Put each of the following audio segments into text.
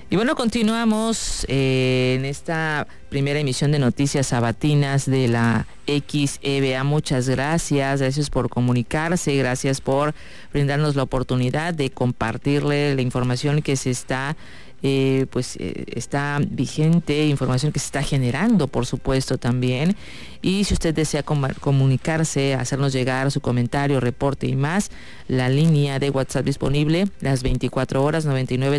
Y bueno, continuamos en esta primera emisión de noticias sabatinas de la XEBA. Muchas gracias por comunicarse, gracias por brindarnos la oportunidad de compartirle la información que se está está vigente, información que se está generando, por supuesto, también. Y si usted desea comunicarse, hacernos llegar su comentario, reporte y más, la línea de WhatsApp disponible las 24 horas,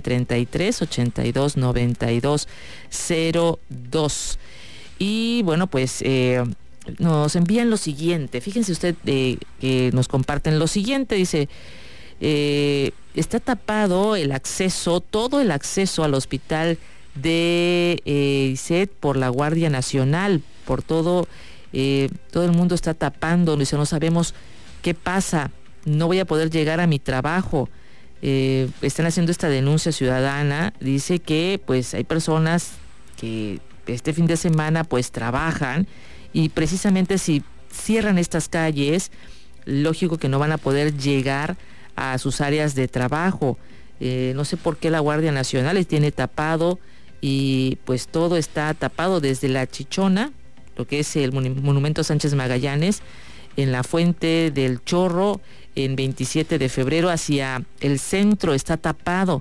9933-829202. Y bueno, pues nos envían lo siguiente. Fíjense usted que nos comparten lo siguiente. Dice, está tapado el acceso, todo el acceso al hospital de ISET por la Guardia Nacional, por todo el mundo está tapando, dice, no sabemos qué pasa, no voy a poder llegar a mi trabajo. Están haciendo esta denuncia ciudadana, dice que pues hay personas que este fin de semana pues trabajan y precisamente si cierran estas calles, lógico que no van a poder llegar a sus áreas de trabajo. No sé por qué la Guardia Nacional les tiene tapado y pues todo está tapado desde la Chichona, lo que es el Monumento Sánchez Magallanes, en la Fuente del Chorro, en 27 de febrero hacia el centro está tapado.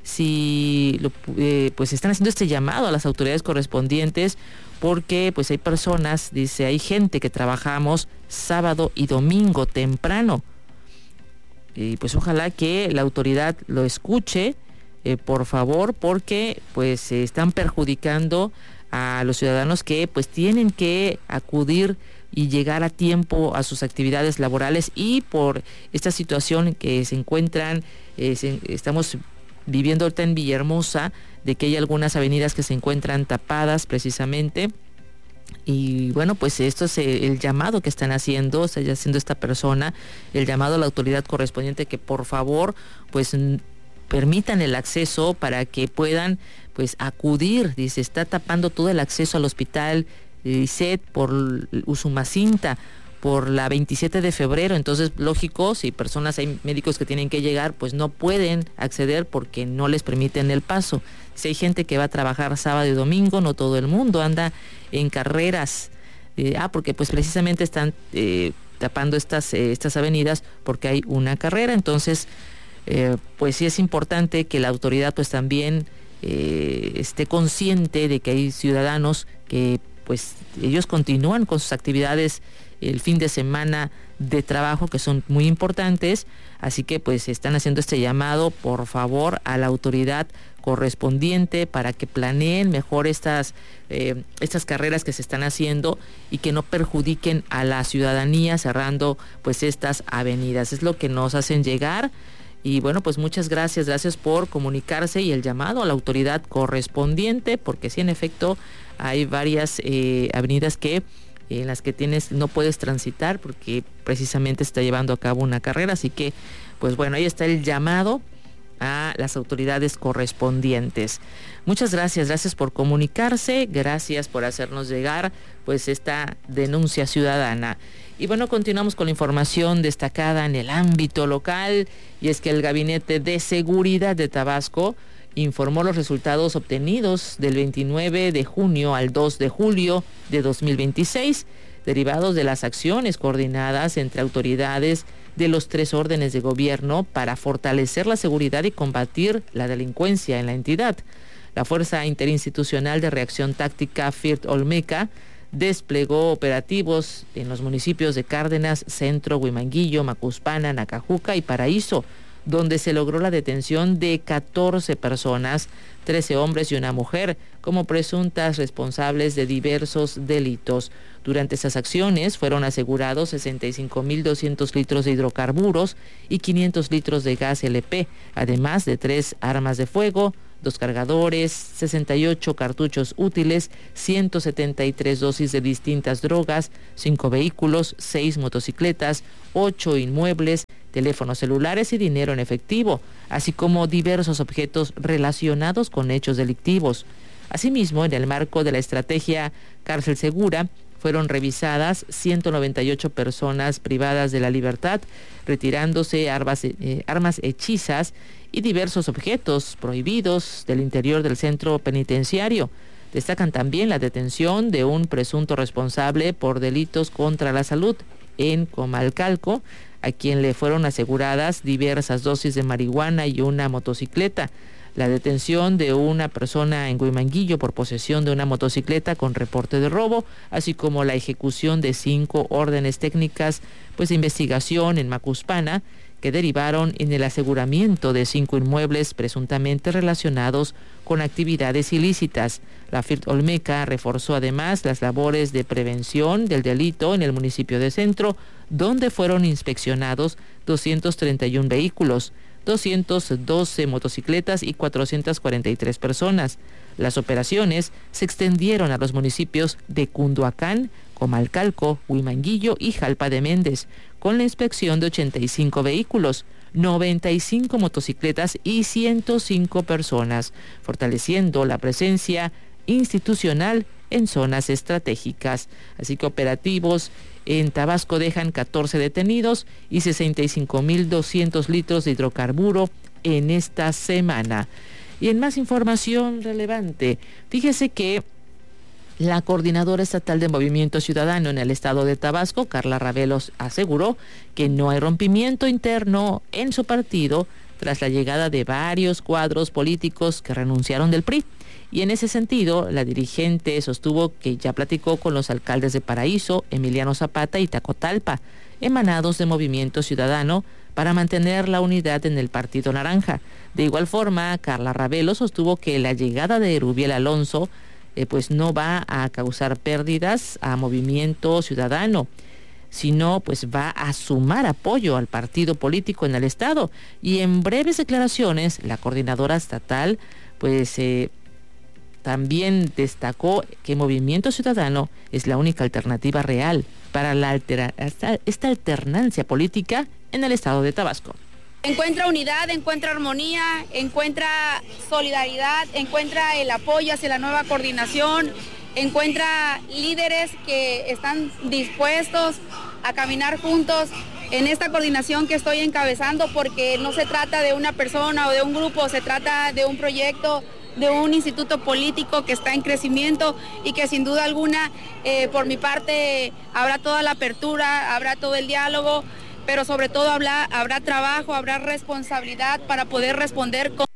Pues están haciendo este llamado a las autoridades correspondientes porque pues hay personas, dice, hay gente que trabajamos sábado y domingo temprano. Y pues ojalá que la autoridad lo escuche, por favor, porque pues se están perjudicando a los ciudadanos que pues tienen que acudir y llegar a tiempo a sus actividades laborales, y por esta situación que se encuentran, estamos viviendo ahorita en Villahermosa, de que hay algunas avenidas que se encuentran tapadas precisamente. Y bueno, pues esto es el llamado que está haciendo esta persona, el llamado a la autoridad correspondiente que por favor pues permitan el acceso para que puedan pues acudir. Dice, está tapando todo el acceso al hospital ISET por Usumacinta, por la 27 de febrero, entonces lógico, si hay médicos que tienen que llegar, pues no pueden acceder porque no les permiten el paso. Si hay gente que va a trabajar sábado y domingo, no todo el mundo anda en carreras, porque pues precisamente están tapando estas avenidas porque hay una carrera. Entonces pues sí es importante que la autoridad pues también esté consciente de que hay ciudadanos que pues ellos continúan con sus actividades el fin de semana de trabajo, que son muy importantes, así que pues están haciendo este llamado, por favor, a la autoridad correspondiente para que planeen mejor estas carreras que se están haciendo y que no perjudiquen a la ciudadanía cerrando pues estas avenidas. Es lo que nos hacen llegar. Y bueno, pues muchas gracias por comunicarse y el llamado a la autoridad correspondiente, porque sí, en efecto, hay varias avenidas en las que no puedes transitar porque precisamente se está llevando a cabo una carrera. Así que, pues bueno, ahí está el llamado a las autoridades correspondientes. Muchas gracias por comunicarse, gracias por hacernos llegar pues esta denuncia ciudadana. Y bueno, continuamos con la información destacada en el ámbito local, y es que el Gabinete de Seguridad de Tabasco informó los resultados obtenidos del 29 de junio al 2 de julio de 2026, derivados de las acciones coordinadas entre autoridades de los 3 órdenes de gobierno para fortalecer la seguridad y combatir la delincuencia en la entidad. La Fuerza Interinstitucional de Reacción Táctica FIRT Olmeca desplegó operativos en los municipios de Cárdenas, Centro, Huimanguillo, Macuspana, Nacajuca y Paraíso, donde se logró la detención de 14 personas, 13 hombres y una mujer, como presuntas responsables de diversos delitos. Durante esas acciones fueron asegurados 65.200 litros de hidrocarburos y 500 litros de gas LP, además de 3 armas de fuego, 2 cargadores, 68 cartuchos útiles, 173 dosis de distintas drogas, 5 vehículos, 6 motocicletas, 8 inmuebles, teléfonos celulares y dinero en efectivo, así como diversos objetos relacionados con hechos delictivos. Asimismo, en el marco de la estrategia Cárcel Segura, fueron revisadas 198 personas privadas de la libertad, retirándose armas hechizas y diversos objetos prohibidos del interior del centro penitenciario. Destacan también la detención de un presunto responsable por delitos contra la salud en Comalcalco, a quien le fueron aseguradas diversas dosis de marihuana y una motocicleta. La detención de una persona en Huimanguillo por posesión de una motocicleta con reporte de robo, así como la ejecución de 5 órdenes técnicas de investigación en Macuspana, que derivaron en el aseguramiento de 5 inmuebles presuntamente relacionados con actividades ilícitas. La FIRT Olmeca reforzó además las labores de prevención del delito en el municipio de Centro, donde fueron inspeccionados 231 vehículos, 212 motocicletas y 443 personas. Las operaciones se extendieron a los municipios de Cunduacán, Comalcalco, Huimanguillo y Jalpa de Méndez, con la inspección de 85 vehículos, 95 motocicletas y 105 personas, fortaleciendo la presencia institucional en zonas estratégicas. Así que operativos en Tabasco dejan 14 detenidos y 65.200 litros de hidrocarburo en esta semana. Y en más información relevante, fíjese que la coordinadora estatal de Movimiento Ciudadano en el estado de Tabasco, Carla Ravelos, aseguró que no hay rompimiento interno en su partido tras la llegada de varios cuadros políticos que renunciaron del PRI. Y en ese sentido, la dirigente sostuvo que ya platicó con los alcaldes de Paraíso, Emiliano Zapata y Tacotalpa, emanados de Movimiento Ciudadano, para mantener la unidad en el Partido Naranja. De igual forma, Carla Ravelos sostuvo que la llegada de Rubiel Alonso no va a causar pérdidas a Movimiento Ciudadano, sino va a sumar apoyo al partido político en el estado. Y en breves declaraciones, la coordinadora estatal también destacó que Movimiento Ciudadano es la única alternativa real para esta alternancia política en el estado de Tabasco. Encuentra unidad, encuentra armonía, encuentra solidaridad, encuentra el apoyo hacia la nueva coordinación, encuentra líderes que están dispuestos a caminar juntos en esta coordinación que estoy encabezando, porque no se trata de una persona o de un grupo, se trata de un proyecto, de un instituto político que está en crecimiento y que sin duda alguna, por mi parte, habrá toda la apertura, habrá todo el diálogo, pero sobre todo habrá trabajo, habrá responsabilidad para poder responder con...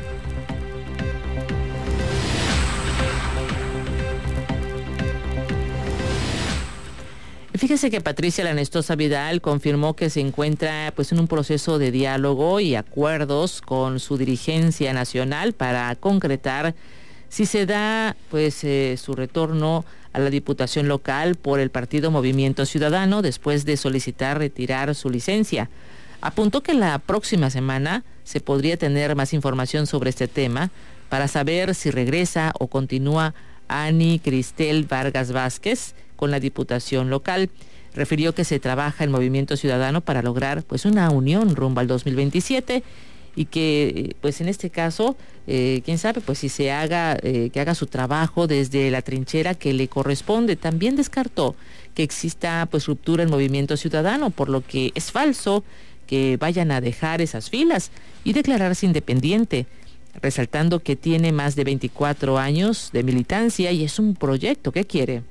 Fíjese que Patricia Lanestosa Vidal confirmó que se encuentra en un proceso de diálogo y acuerdos con su dirigencia nacional para concretar si se da su retorno a la diputación local por el partido Movimiento Ciudadano después de solicitar retirar su licencia. Apuntó que la próxima semana se podría tener más información sobre este tema para saber si regresa o continúa Ani Cristel Vargas Vázquez con la diputación local. Refirió que se trabaja en Movimiento Ciudadano para lograr una unión rumbo al 2027 y que en este caso quién sabe si se haga que haga su trabajo desde la trinchera que le corresponde. También descartó que exista ruptura en Movimiento Ciudadano, por lo que es falso que vayan a dejar esas filas y declararse independiente, resaltando que tiene más de 24 años de militancia y es un proyecto que quiere.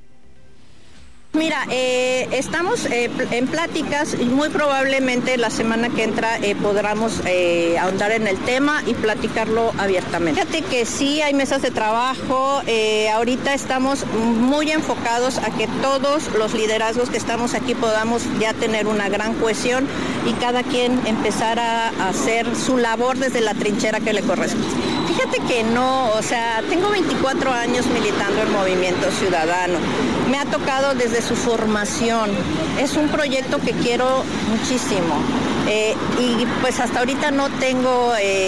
Mira, estamos en pláticas y muy probablemente la semana que entra podamos ahondar en el tema y platicarlo abiertamente. Fíjate que sí hay mesas de trabajo, ahorita estamos muy enfocados a que todos los liderazgos que estamos aquí podamos ya tener una gran cohesión y cada quien empezar a hacer su labor desde la trinchera que le corresponde. Fíjate que no, tengo 24 años militando en Movimiento Ciudadano. Me ha tocado desde su formación. Es un proyecto que quiero muchísimo. Y hasta ahorita no tengo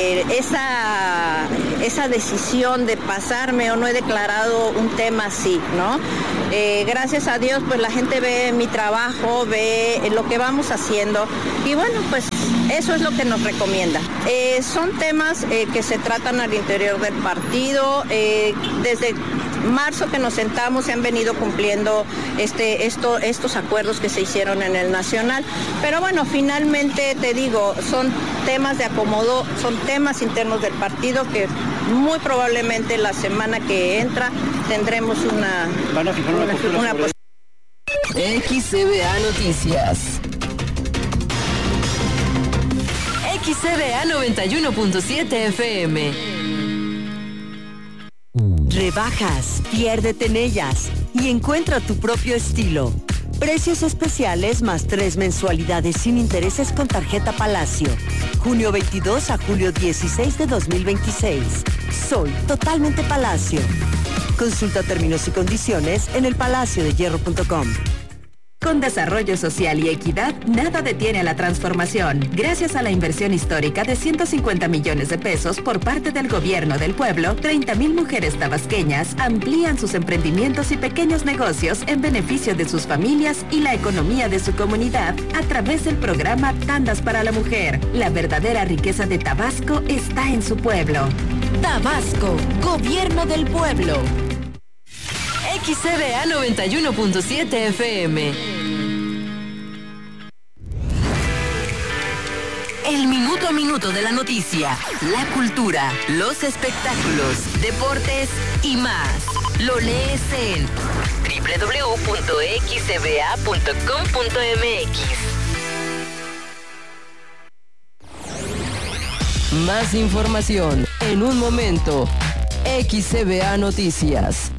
esa decisión de pasarme o no he declarado un tema así, ¿no? Gracias a Dios, la gente ve mi trabajo, ve lo que vamos haciendo y eso es lo que nos recomienda. Son temas que se tratan al interior del partido, desde marzo que nos sentamos se han venido cumpliendo estos acuerdos que se hicieron en el Nacional. Pero bueno, finalmente te digo, son temas de acomodo, son temas internos del partido que muy probablemente la semana que entra tendremos una postura. XCBA Noticias. XCBA 91.7 FM. Rebajas, piérdete en ellas y encuentra tu propio estilo. Precios especiales más 3 mensualidades sin intereses con tarjeta Palacio. Junio 22 a julio 16 de 2026. Soy totalmente Palacio. Consulta términos y condiciones en elpalaciodehierro.com. Con desarrollo social y equidad, nada detiene la transformación. Gracias a la inversión histórica de 150 millones de pesos por parte del gobierno del pueblo, 30,000 mujeres tabasqueñas amplían sus emprendimientos y pequeños negocios en beneficio de sus familias y la economía de su comunidad a través del programa Tandas para la Mujer. La verdadera riqueza de Tabasco está en su pueblo. Tabasco, Gobierno del Pueblo. XCBA 91.7 FM. El minuto a minuto de la noticia, la cultura, los espectáculos, deportes y más. Lo lees en www.xcba.com.mx. Más información en un momento. XCBA Noticias.